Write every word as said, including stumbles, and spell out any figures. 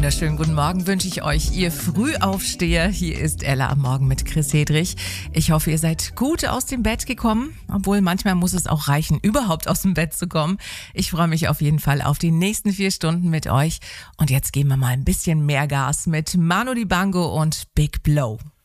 wunderschönen guten Morgen wünsche ich euch, ihr Frühaufsteher. Hier ist Ella am Morgen mit Chris Hedrich. Ich hoffe, ihr seid gut aus dem Bett gekommen, obwohl manchmal muss es auch reichen, überhaupt aus dem Bett zu kommen. Ich freue mich auf jeden Fall auf die nächsten vier Stunden mit euch. Und jetzt geben wir mal ein bisschen mehr Gas mit Manu Dibango und Big Blow.